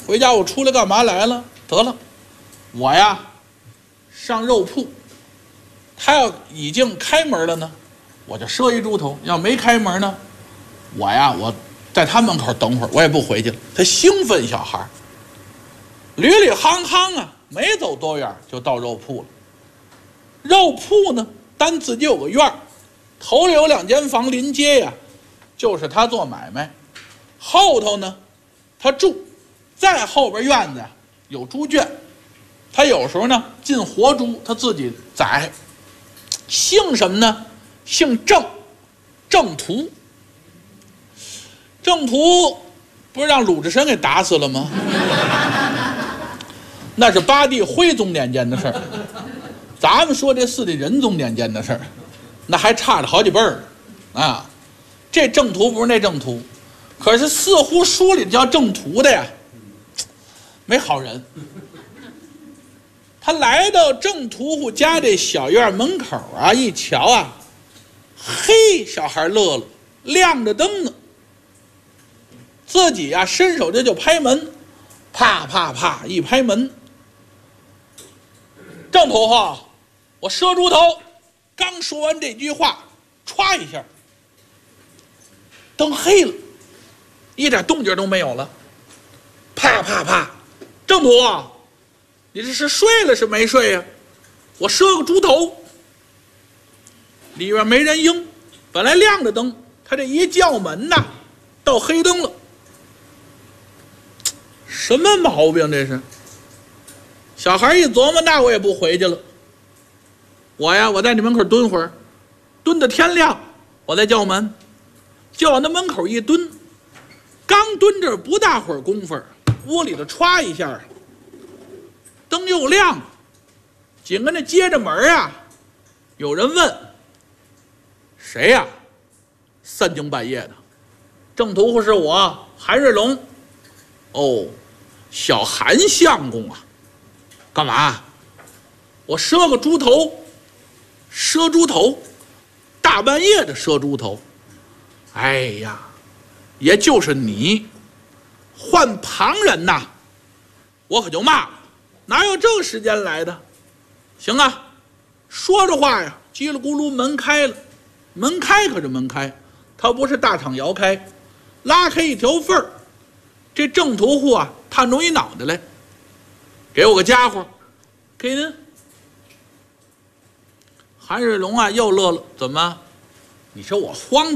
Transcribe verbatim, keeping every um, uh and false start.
回家我出来干嘛来了？得了，我呀上肉铺，他要已经开门了呢，我就赊一猪头；要没开门呢，我呀我在他门口等会儿，我也不回去了。他兴奋小孩，捋捋夯夯啊，没走多远就到肉铺了。肉铺呢，单自己有个院儿，头里有两间房临街呀，就是他做买卖；后头呢，他住，再后边院子呀有猪圈，他有时候呢进活猪，他自己宰。姓什么呢？姓郑，郑屠。郑屠不是让鲁智深给打死了吗？那是八帝徽宗年间的事儿。咱们说这四帝仁宗年间的事儿，那还差着好几辈儿呢啊！这郑屠不是那郑屠，可是似乎书里叫郑屠的呀，没好人。他来到郑屠户家这小院门口啊，一瞧啊，嘿，小孩乐了，亮着灯呢。自己呀、啊、伸手这就拍门，啪啪啪一拍门，郑屠户，我赊猪头。刚说完这句话，歘一下，灯黑了，一点动静都没有了。啪啪啪，郑屠，你这是睡了是没睡呀、啊？我赊个猪头。里边没人应，本来亮着灯，他这一叫门呐，到黑灯了。什么毛病这是？小孩一琢磨，那我也不回去了。我呀，我在你门口蹲会儿，蹲到天亮，我再叫门。就往那门口一蹲，刚蹲这不大会儿功夫，屋里头歘一下，灯又亮了。紧跟着接着门啊，有人问：谁呀？三更半夜的。郑屠户是我，韩瑞龙。哦，小韩相公啊，干嘛？我赊个猪头。赊猪头，大半夜的赊猪头，哎呀，也就是你，换旁人呐，我可就骂了，哪有这时间来的？行啊，说着话呀，叽里咕噜门开了，门开可是门开，它不是大敞摇开，拉开一条缝儿。这郑屠户啊，探出一脑袋来，给我个家伙，给您。韩瑞龙啊，又乐了，怎么？你说我荒